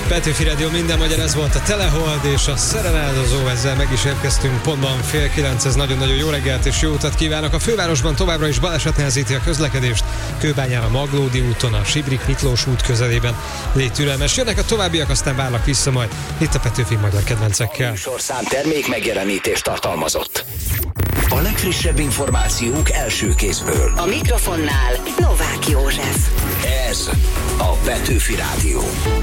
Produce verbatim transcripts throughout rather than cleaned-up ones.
Petőfi Rádió, minden magyar, ez volt a Telehold és a szerenáldozó, ezzel meg is érkeztünk pontban fél kilenc, ez nagyon-nagyon jó reggelt és jó utat kívánok. A fővárosban továbbra is baleset nehezíti a közlekedést, Kőbányán a Maglódi úton, a Sibrik Miklós út közelében. Légy türelmes, jönnek a továbbiak, aztán várlak vissza majd itt a Petőfi magyar kedvencekkel. A műsorszám termék megjelenítést tartalmazott. A legfrissebb információk első kézből. A mikrofonnál Novák József. Ez a Petőfi Rádió.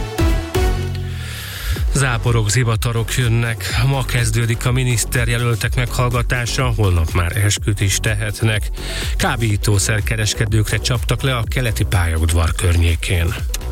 Záporok, zivatarok jönnek. Ma kezdődik a miniszterjelöltek meghallgatása, holnap már esküt is tehetnek. Kábítószerkereskedőkre csaptak le a keleti pályaudvar környékén.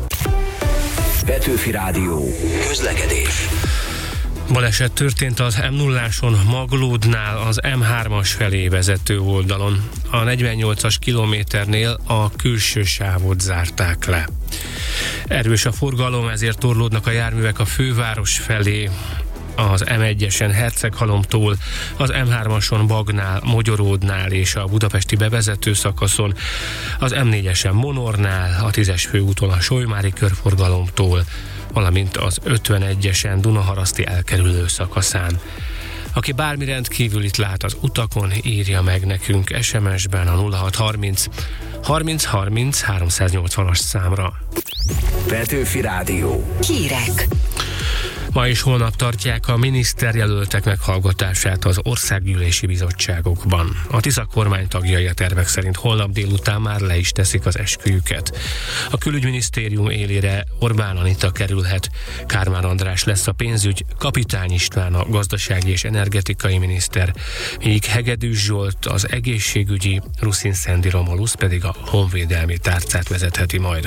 Petőfi Rádió. Közlekedés. Baleset történt az em nulláson Maglódnál az em hármas felé vezető oldalon. A negyvennyolcas kilométernél a külső sávot zárták le. Erős a forgalom, ezért torlódnak a járművek a főváros felé. Az em egyesen Herceghalomtól, az em hármason Bagnál, Mogyoródnál és a budapesti bevezető szakaszon, az em négyesen Monornál, a tízes főúton a Solymári körforgalomtól, valamint az ötvenegyesen Dunaharaszti elkerülő szakaszán. Aki bármi rendkívülit lát az utakon, írja meg nekünk es em es-ben a nulla hat harminc harminc harminc háromszáznyolcvanas számra. Petőfi Rádió. Hírek. Ma és holnap tartják a miniszterjelöltek meghallgatását az országgyűlési bizottságokban. A Tisza kormány tagjai a tervek szerint holnap délután már le is teszik az esküjüket. A külügyminisztérium élére Orbán Anita kerülhet, Kármán András lesz a pénzügy, Kapitány István a gazdasági és energetikai miniszter, míg Hegedűs Zsolt az egészségügyi, Ruszin Szendi Romulusz pedig a honvédelmi tárcát vezetheti majd.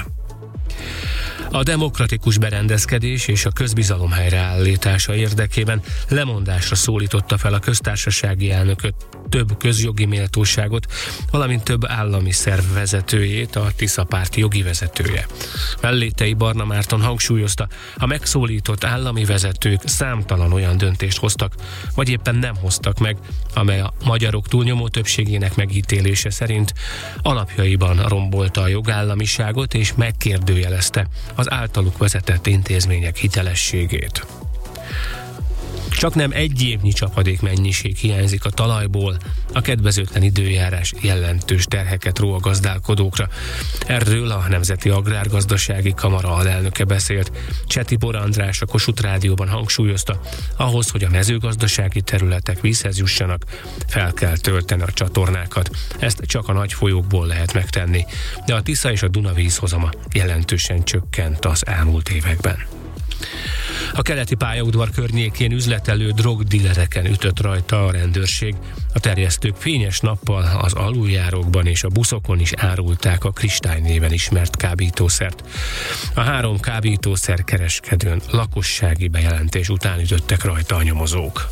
A demokratikus berendezkedés és a közbizalom helyreállítása érdekében lemondásra szólította fel a köztársasági elnököt, több közjogi méltóságot, valamint több állami szerv vezetőjét, a Tisza párt jogi vezetője. Mellétei Barna Márton hangsúlyozta, a megszólított állami vezetők számtalan olyan döntést hoztak, vagy éppen nem hoztak meg, amely a magyarok túlnyomó többségének megítélése szerint alapjaiban rombolta a jogállamiságot és megkérdőjelezte az általuk vezetett intézmények hitelességét. Csak nem egy évnyi csapadék mennyiség hiányzik a talajból, a kedvezőtlen időjárás jelentős terheket ró a gazdálkodókra. Erről a Nemzeti Agrárgazdasági Kamara alelnöke beszélt. Csetibor András a Kossuth Rádióban hangsúlyozta, ahhoz, hogy a mezőgazdasági területek vízhez jussanak, fel kell tölteni a csatornákat. Ezt csak a nagy folyókból lehet megtenni, de a Tisza és a Duna vízhozama jelentősen csökkent az elmúlt években. A keleti pályaudvar környékén üzletelő drogdillereken ütött rajta a rendőrség. A terjesztők fényes nappal az aluljárókban és a buszokon is árulták a Kristály néven ismert kábítószert. A három kábítószer kereskedőn lakossági bejelentés után ütöttek rajta a nyomozók.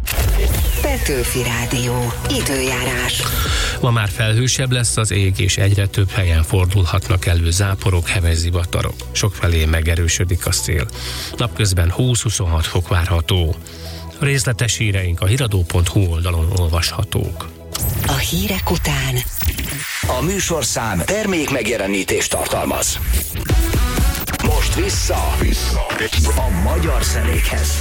Petőfi Rádió. Időjárás. Ma már felhősebb lesz az ég, és egyre több helyen fordulhatnak elő záporok, heves zivatarok. Sokfelé megerősödik a szél. Napközben húsz-huszonhat fok várható. A részletes híreink a híradó pont hu oldalon olvashatók. A hírek után A műsorszám termék megjelenítést tartalmaz. Most vissza, vissza. a magyar zenékhez.